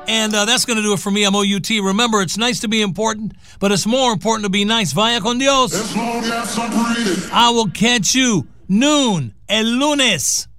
And that's going to do it for me. I'm OUT. Remember, it's nice to be important, but it's more important to be nice. Vaya con Dios. As long as I'm breathing. I will catch you noon el lunes.